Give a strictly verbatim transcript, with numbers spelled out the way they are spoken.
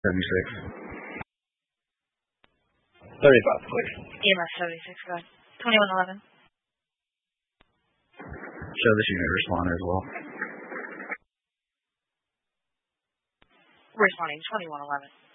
seventy-six. thirty-five, please. E M S seventy-six, go ahead. twenty-one eleven. Show this unit responder as well. Responding twenty-one eleven.